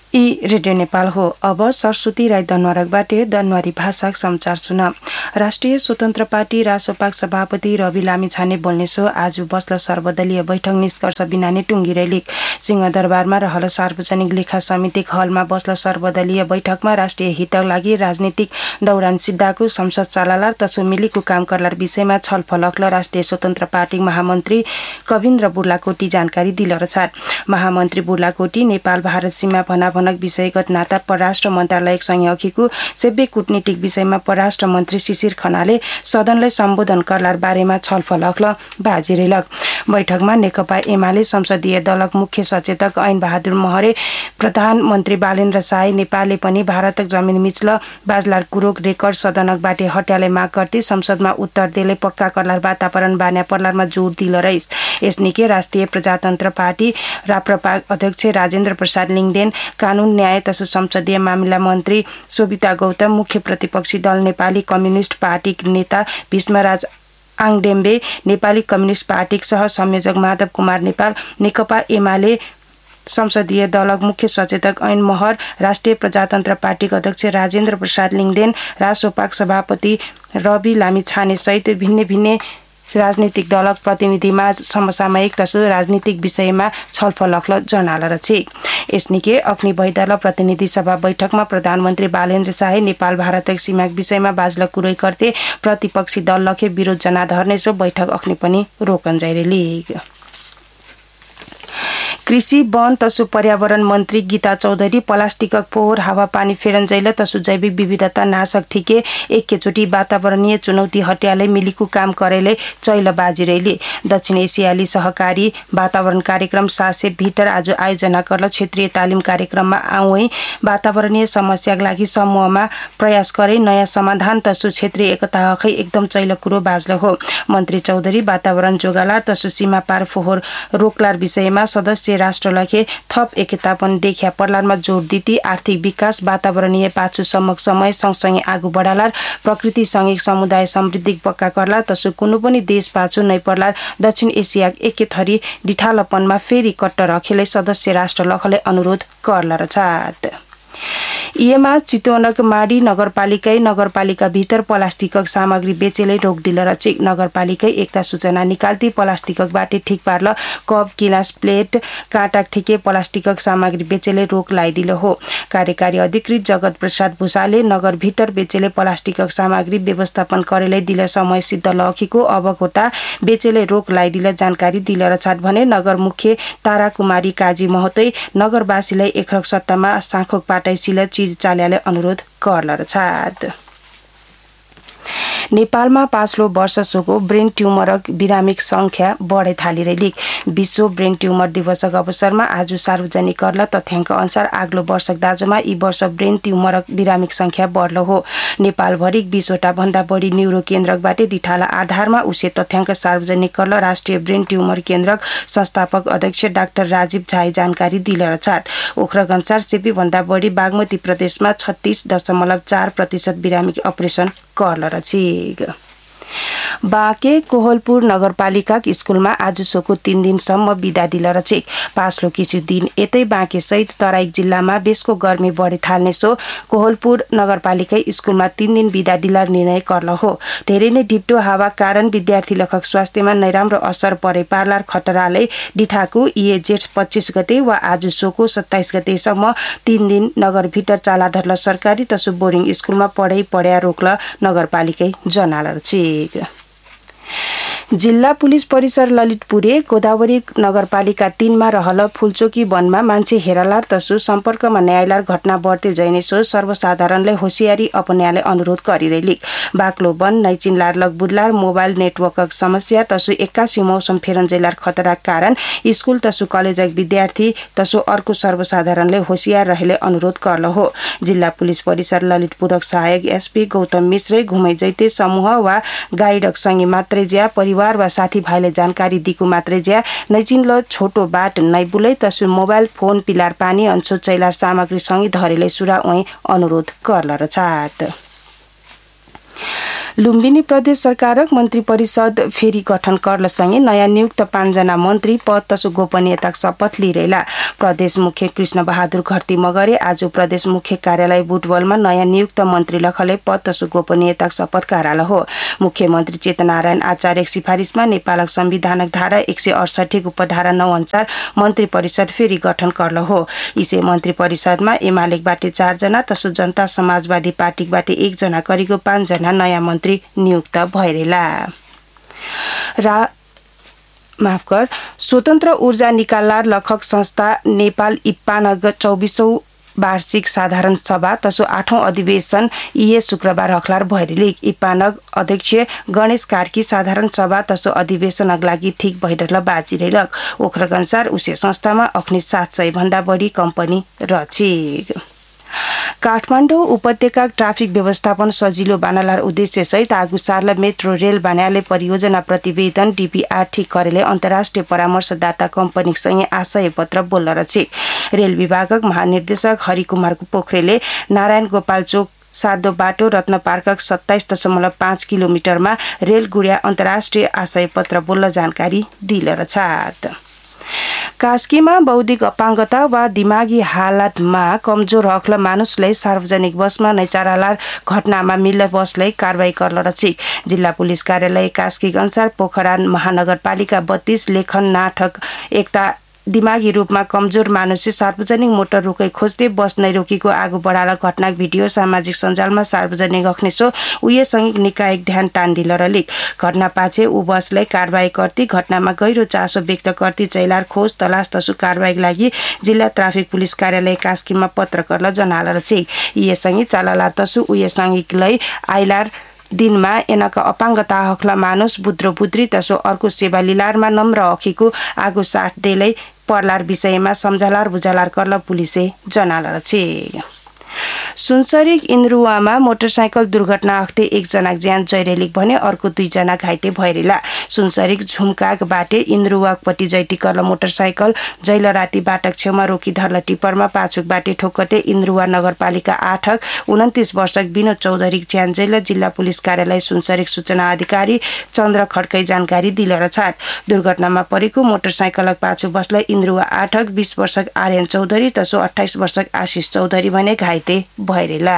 ई radio Nepal हो। अब सरस्वती राई दनवारकबाट दनवारी भाषा समाचार सुन। राष्ट्रिय स्वतन्त्र पार्टी रासोपाक सभापति रवि लामिछाने बोल्नेछौ आज बस्ल सर्वदलीय बैठक निष्कर्ष बिना नै टुङ्गिरैलिक सिंहदरबारमा रहल सार्वजनिक लेखा समितिक हलमा बस्ल सर्वदलीय बैठकमा राष्ट्रिय हितका लागि राजनीतिक दौरान सिद्धाको संसद चालालार तसो मिलीको काम करलार विषयमा छलफल अख्ल राष्ट्रिय स्वतन्त्र पार्टी महामन्त्री कविन्द्र बुर्लाकोटी जानकारी दिलर छाट। महामन्त्री बुर्लाकोटी नेपाल भारत सीमा भनाभनक विषयगत नाता परराष्ट्र मन्त्रालय सँगै अघिको सेव्य कूटनीतिक विषयमा परराष्ट्र मन्त्री शिशिर खनाले सदनलाई सम्बोधन करलार बारेमा छलफल अख्ल बाजिरेलक। बैठकमा नेकपा एमाले संसदीय दलक मुख्य सचेतक ऐन बहादुर महरे, प्रधानमन्त्री बालेन्द्र साय नेपालले पनि भारतक जमिन मिच्ल बाजलार कुरोक रेकर्ड सदनकबाट हट्याले माग गर्दै संसदमा उत्तर देले पक्का करलार वातावरण बान्या पर्लारमा जोड दिल रहिस। यसनिके राष्ट्रिय प्रजातन्त्र पार्टी राप्रपा अध्यक्ष राजेन्द्र प्रसाद लिङदेन, कानून न्याय तथा संसदीय मामिला मन्त्री शोभिता गौतम, मुख्य प्रतिपक्षी दल नेपाली कम्युनिस्ट पार्टी नेता भीष्मराज आङडेम्बे, नेपाली कम्युनिस्ट पार्टीक सह संयोजक माधव कुमार नेपाल, नेकपा एमाले संसदीय दलक मुख्य सचेतक ऐन महर, राष्ट्रिय प्रजातन्त्र पार्टीका अध्यक्ष राजेन्द्र प्रसाद लिङदेन, रासोपाक सभापति रवि लामिछाने सहित भिन्न भिन्न राजनीतिक दलक प्रतिनिधिमा समसामयिक तसो राजनीतिक विषयमा छलफल अख्ल जनालर छे। यसनिके अग्नि भइदल प्रतिनिधि सभा बैठकमा प्रधानमन्त्री बालेन्द्र शाह नेपाल भारतक सीमाक विषयमा बाजल कुरै गर्थे प्रतिपक्षी दल लखे विरोध जनाधर्ने सो बैठक अग्नि पनि रोकन जाइरेली। कृषि वन तसो पर्यावरण मन्त्री गीता चौधरी प्लास्टिकक फोहोर हावापानी फेरन्जैल तसो जैविक विविधता नाशक थिके एकैचोटि वातावरणीय चुनौती हट्याले मिलीको काम करेले चैल बाजिरैले दक्षिण एसियाली सहकारी वातावरण कार्यक्रम सासे भीतर आज आयोजना करल क्षेत्रीय तालिम कार्यक्रममा आउै वातावरणीय समस्याका लागि समूहमा प्रयास गरे नयाँ समाधान तसो क्षेत्रीय एकता खै एकदम चैल कुरो बाजल हो। मन्त्री चौधरी वातावरण जोगालार तसो सीमा पार फोहोर रोकलार विषयमा सदस्य राष्ट्रलखे थप एकतापन देखिया पर्लारमा जोड दिती आर्थिक विकास वातावरणीय पाछु सम्मक समय सँगसँगै आगू बढालार प्रकृति सँगै समुदाय समृद्धि पक्का करला तसो कुनै पनि देश पाछु नै पर्लार दक्षिण एसिया एकै थरी डिठालपनमा फेरि कट्टर अखेले सदस्य राष्ट्र लखले अनुरोध करला छात। इएमा चितवनक माडी नगरपालिका भीतर प्लास्टिकक सामग्री बेचेले रोक दिल रचे नगरपालिका एकता सूचना निकाल्ती प्लास्टिकक बाटे ठीक पार्ल कप गिलास प्लेट काँटा ठिके प्लास्टिकक सामग्री बेचेले रोक लाइदिल हो। कार्यकारी अधिकृत जगत प्रसाद भूषाले नगर भीतर बेचेले प्लास्टिकक सामग्री व्यवस्थापन करेले दिल समय सिद्ध लखीको अवकोटा बेचेले रोक लाइदिल जानकारी दिल रछाट भने नगर मुख्य तारा कुमारी काजी महतै नगरवासीलाई एकरक सत्तामा साखोक पाटाइसिल चीज चाल्याले अनुरोध करल छात। नेपालमा पाछलो वर्षसोको ब्रेन ट्युमरक बिरामीक संख्या बढे थालिरहेलिक विश्व ब्रेन ट्युमर दिवसक अवसरमा आज सार्वजनिक करल तथ्याङ्क अनुसार आग्लो वर्षक दाजुमा यी वर्ष ब्रेन ट्युमरक बिरामीक संख्या बढ्लो हो। नेपालभरि 20 वटा भन्दा बढी न्यूरो केन्द्रकबाट दिठाला आधारमा उसे तथ्याङ्क सार्वजनिक करल राष्ट्रिय ब्रेन ट्युमर केन्द्रक संस्थापक अध्यक्ष डाक्टर राजीव झाई जानकारी दिल छाट। ओखरक अनुसार सेपी भन्दा बढी बागमती प्रदेशमा 36.4% बिरामी अपरेसन करल रची। बाँके कोहलपुर नगरपालिका स्कुलमा आज सोको 3 दिनसम्म बिदा दिल रचे पाछलो किछु दिन यतै बाँके सहित तराई जिल्लामा बेसको गर्मी बढे थाल्ने सो कोहलपुर नगरपालिका स्कुलमा 3 दिन बिदा दिलार निर्णय करल हो। धेरै नै ढिप्टो हावा कारण विद्यार्थी लेखक स्वास्थ्यमा नराम्रो असर परे पार्लार खतराले डिठाको जेठ 25 गते वा आज सोको 27 गतेसम्म 3 दिन नगर भित्र चाला धर्ल सरकारी तसो बोर्डिङ स्कुलमा पढ्या रोक्ल नगरपालिका जनालर छे। जिल्ला पुलिस परिसर ललितपुरे गोदावरी नगरपालिका 3 मा रहल फुलचोकी वनमा मान्छे हेरालार तसो सम्पर्कमा न्यायलार घटना बढ्दै जैनेसो सर्वसाधारणले होसियारी अपनायाले अनुरोध गरिरहेलिक बाक्लो वन नैचिनलार लगबुडलार मोबाइल नेटवर्कक समस्या तसो 81 मौसम फेरन्जेलार खतरा कारण स्कुल तसो कलेजक विद्यार्थी तसो अर्को सर्वसाधारणले होसियार रहेले अनुरोध करल हो। जिल्ला पुलिस परिसर ललितपुरक सहायक एसपी गौतम मिश्रे घुमै जैते समूह वा गाइडक सँगै मात्रै ज्या परिवार वा साथीभाइले जानकारी दिएको मात्रै ज्या नैचिनल छोटो बाट नै बुलै तसो मोबाइल फोन पिलार पानी अंशो चैलार सामग्री सँगै धरेले सुरा उही अनुरोध करल छात। लुम्बिनी प्रदेश सरकारक मन्त्री परिषद फेरि गठन गर्नसँगै नयाँ नियुक्त 5 जना मन्त्री पद तसो गोपनीयताको शपथ लिइरहेला। प्रदेश मुख्य कृष्ण बहादुर घरती मगरे आज प्रदेश मुख्य कार्यालय बुटवलमा नयाँ नियुक्त मन्त्री लखले पद तसो गोपनीयताको शपथ कराला हो। मुख्यमन्त्री चेतनारायण आचार्यक सिफारिसमा नेपालक संविधानक धारा 168 उपधारा 9 अनुसार मन्त्री परिषद फेरि गठन गर्ल हो। यसै मन्त्री परिषदमा एमालेबाट 4 जना तसो जनता समाजवादी पार्टीबाट 1 जना करिब 5 जना नयाँ मन्त्री नियुक्त भइरहेला। स्वतन्त्र ऊर्जा निकालार लखक संस्था नेपाल इप्पानग 24औं वार्षिक साधारण सभा तसो 8औं अधिवेशन शुक्रबार हखलार भइरहेले। इप्पानग अध्यक्ष गणेश कार्की साधारण सभा तसो अधिवेशनक लागि ठिक भइरहेल बाजिरहेलक। ओखरक अनुसार उसे संस्थामा अख्नी 700 भन्दा बढी कम्पनी रछिक। काठमाडौँ उपत्यका ट्राफिक व्यवस्थापन सजिलो बनालार उद्देश्य सहित आगु सार्ल मेट्रो रेल बनाले परियोजना प्रतिवेदन DPR ठीक करेले अन्तर्राष्ट्रिय परामर्शदाता कम्पनीसँगै आशय पत्र बोल्न रछे। रेल विभागक महानिर्देशक हरिकुमार पोखरेलले नारायण गोपाल चोक सादो बाटो रत्न पार्कक 27.5 किलोमिटरमा रेल गुडिया अन्तर्राष्ट्रिय आशय पत्र बोल्न जानकारी दिल रछात। कास्कीमा बौद्धिक अपाङ्गता वा दिमागी हालतमा कमजोर हकल मानुसलाई सार्वजनिक बसमा नै चारालार घटनामा मिल्ल बसलाई कारवाही गर्न रछिक। जिल्ला पुलिस कार्यालय कास्की अनुसार पोखरा महानगरपालिका 32 लेखन नाटक एकता दिमागी रूपमा कमजोर मानुसले सार्वजनिक मोटर रोकै खोज्दै बस नै रोकीको आगो बढाला घटनाको भिडियो सामाजिक सञ्जालमा सार्वजनिक अख्नेसो उये संघिक निकायक ध्यान टान्दिल रलिक। घटना पाछे ऊ बसलाई कारवाही गर्दै घटनामा गहिरो चासो व्यक्त गर्दै चैलार खोज तलास तसु कारवाहीका लागि जिल्ला ट्राफिक पुलिस कार्यालय कास्कीमा पत्र गर्न जनाल रछे। उये संघि चालालार तसु उये संघिकलाई आइलार दिनमा एनका अपाङ्गता हकला मानुस बुद्रो बुद्री तसो अर्को सेवा लिलारमा नम्र अखीको आगो साथ देलै पर्लार विषयमा सम्झालार बुझालार कर्ल पुलिसे जनाल रछे। सुनसरीक इन्द्रुवामा मोटरसाइकल दुर्घटना अख्ते 1 जना ज्यान जैरेलिक भने अर्को 2 जना घाइते भइरेला। सुनसरीक झुमकाक बाटे इन्द्रुवाकपट्टि जैती कर्ल मोटरसाइकल जैल राती बाटक छेउमा रोकी धर्ल टिप्परमा पाछुक बाटे ठोक्कते इन्द्रुवा नगरपालिका 8 29 वर्षक विनोद चौधरी ज्यान जैल जिल्ला पुलिस कार्यालय सुनसरीक सूचना अधिकारी चन्द्र खड्कै जानकारी दिल रछात। दुर्घटनामा परेको मोटरसाइकलक पाछु बसलाई इन्द्रुवा 8 20 वर्षक आर्यन चौधरी तसो 28 वर्षक आशिष चौधरी भने घाइते भइरेला।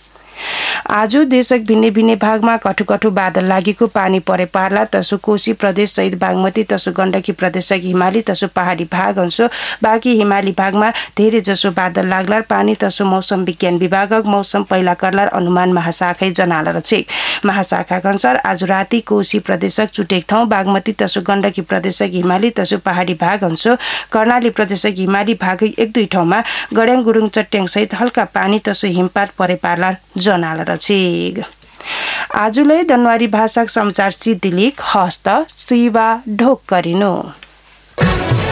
आज देशक भिन्नै भिन्नै भागमा कठु बादल लागेको पानी परे पार्ला तसो कोशी प्रदेश सहित बागमती तसो गण्डकी प्रदेशक हिमाली तसो पहाडी भाग अंशो बाँकी हिमाली भागमा धेरै जसो बादल लाग्लार पानी तसो मौसम विज्ञान विभागक मौसम पहिला कर्लार अनुमान महाशाखा जनाल रछे। महाशाखाका अनुसार आज राति कोशी प्रदेशक चुटेक ठाउँ बागमती तसो गण्डकी प्रदेशक हिमाली तसो पहाडी भाग अंशो कर्णाली प्रदेशक हिमाली भागक 1-2 ठाउँमा गड्याङ गुडुङ चट्याङ सहित हल्का पानी तसो हिमपात परे पार्लार जनाल रछे। आजुलै दनवारी भाषाक समाचार सिद्धिलिक हस्त शिवा ढोक गरिनु।